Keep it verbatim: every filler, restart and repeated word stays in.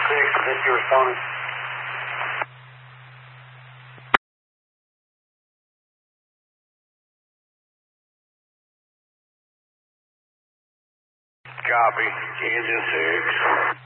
six, is this you responding? Copy. Engine six.